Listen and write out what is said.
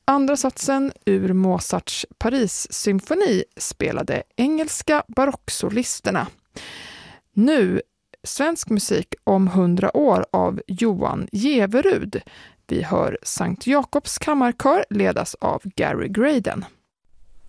Andra satsen ur Mozarts Paris-symfoni spelade engelska barocksolisterna. Nu svensk musik om 100 år av Johan Jeverud. Vi hör Sankt Jakobs kammarkör ledas av Gary Graden.